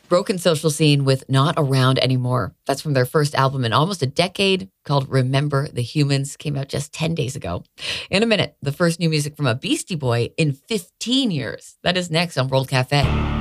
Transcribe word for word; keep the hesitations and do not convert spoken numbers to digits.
Broken Social Scene with Not Around Anymore. That's from their first album in almost a decade called Remember the Humans. Came out just ten days ago. In a minute, the first new music from a Beastie Boy in fifteen years. That is next on World Cafe.